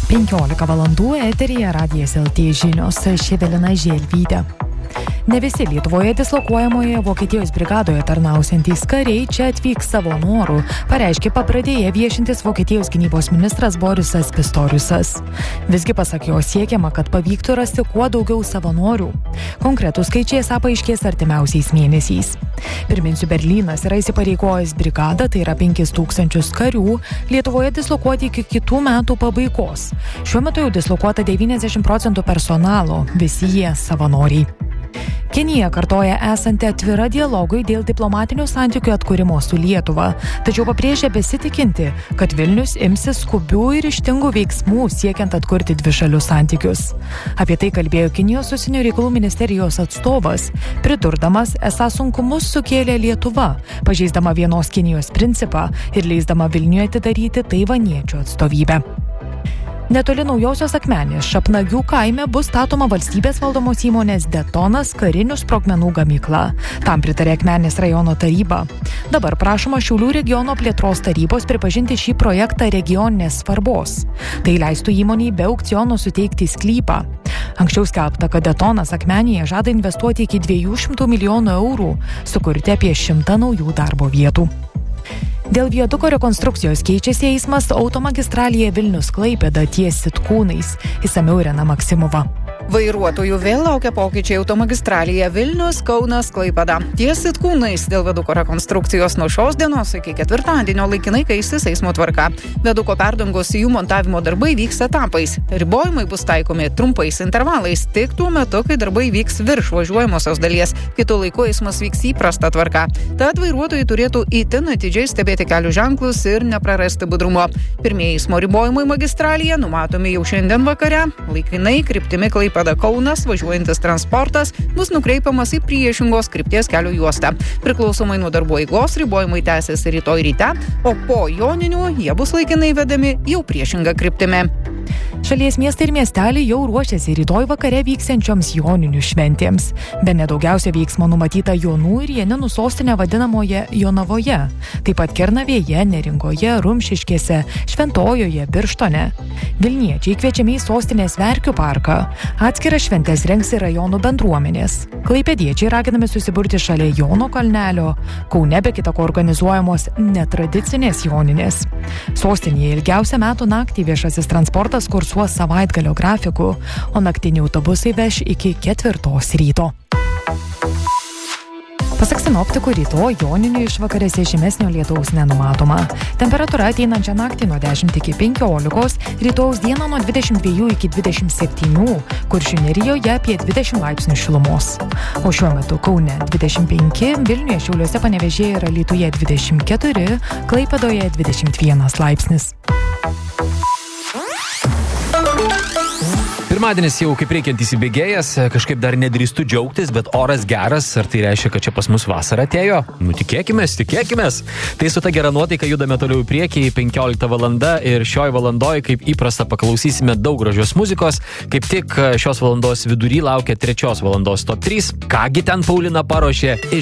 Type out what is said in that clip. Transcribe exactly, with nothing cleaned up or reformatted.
penkiolika valandų eteryje Radijas L T žinios, aš Evelina Želvytė. Ne visi Lietuvoje dislokuojamoje Vokietijos brigadoje tarnausiantys kariai čia atvyks savo norų, pareiškė papradėję viešintis Vokietijos gynybos ministras Borisas Pistoriusas. Visgi pasak jo siekiama, kad pavyktų rasti kuo daugiau savanorių. Konkretus skaičiai esą paaiškės artimiausiais mėnesiais. Priminsiu, Berlynas yra įsipareigojęs brigadą, tai yra penkis tūkstančius karių, Lietuvoje dislokuoti iki kitų metų pabaigos. Šiuo metu jau dislokuota devyniasdešimt procentų personalo, visi jie savanoriai. Kinija kartoja esanti atvira dialogui dėl diplomatinių santykių atkūrimo su Lietuva, tačiau pabrėžia besitikinti, kad Vilnius imsis skubių ir ryžtingų veiksmų siekiant atkurti dvišalius santykius. Apie tai kalbėjo Kinijos užsienio reikalų ministerijos atstovas, pridurdamas, esą sunkumus sukėlė Lietuva, pažeisdama vienos Kinijos principą ir leisdama Vilniuje atidaryti taivaniečių atstovybę. Netoli Naujosios Akmenės Šapnagių kaime bus statoma valstybės valdomos įmonės Detonas karinių sprogmenų gamykla. Tam pritarė Akmenės rajono taryba. Dabar prašoma Šiaulių regiono plėtros tarybos pripažinti šį projektą regioninės svarbos. Tai leistų įmonei be aukciono suteikti sklypą. Anksčiau skelbta, kad Detonas Akmenėje žada investuoti iki dviejų šimtų milijonų eurų, sukurti apie šimtą naujų darbo vietų. Dėl viaduko rekonstrukcijos keičiasi eismas automagistralėje Vilnius-Klaipėda ties Sitkūnais. Išsamiau Irena Maksimova. Vairuotojų vėl laukia pokyčiai automagistralėje Vilnius-Kaunas-Klaipėda. Ties Sitkūnais dėl viaduko rekonstrukcijos nuo šios dienos iki ketvirtadienio laikinai keisis eismo tvarka. Viaduko perdangos jų montavimo darbai vyks etapais. Ribojimai bus taikomi trumpais intervalais, tik tuo metu, kai darbai vyks virš važiuojamosios dalies. Kitu laiku eismas vyks įprasta tvarka. Tad vairuotojai turėtų itin atidžiai stebėti kelių ženklus ir neprarasti budrumo. Pirmieji eismo ribojimai magistralėje numatomi jau šiandien vakare. Laikinai kryptimi Klaipėda Kaunas važiuojantis transportas bus nukreipiamas į priešingos krypties kelio juostą. Priklausomai nuo darbo eigos ribojimai tęsis rytoj ryte, o po joninių jie bus laikinai vedami jau priešingą kryptimi. Šalies miestai ir miesteliai jau ruošiasi rytoj vakare vyksiančioms joninių šventėms. Bene daugiausia veiksmo numatyta Jonų ir Janinų sostinė vadinamoje Jonavoje, taip pat Kernavėje, Neringoje, Rumšiškėse, Šventojoje, Birštone. Vilniečiai kviečiami į sostinės Verkių parką. Atskiras šventes rengs ir rajonų bendruomenės. Klaipėdiečiai raginami susiburti šalia Jono kalnelio. Kaune be kita ko organizuojamos netradicinės joninės. Sostinėje ilgiausią metų naktį viešasis transportas kursuos savaitgalio grafiku, o naktiniai autobusai veš iki ketvirtos ryto. Pasak sinoptikų, rytoj joninių išvakarėse žymesnio lietaus nenumatoma. Temperatūra ateinančią naktį nuo dešimt iki penkiolikos, rytojaus dieną nuo dvidešimt dviejų iki dvidešimt septynių, Kuršių nerijoje apie dvidešimt laipsnių šilumos. O šiuo metu Kaune dvidešimt penki, Vilniuje, Šiauliuose, Panevėžyje ir Alytuje dvidešimt keturi, Klaipėdoje dvidešimt vienas laipsnis. Pirmadienis jau kaip reikiant įsibėgėjęs, kažkaip dar nedrįstu džiaugtis, bet oras geras, ar tai reiškia, kad čia pas mus vasara atėjo? Nu, tikėkimės, tikėkimės. Tai su ta gera nuotaika judame toliau į priekį, penkiolikta valanda ir šioj valandoj, kaip įprasta, paklausysime daug gražios muzikos. Kaip tik šios valandos vidury laukia trečios valandos top trys. Kągi ten Paulina paruošė?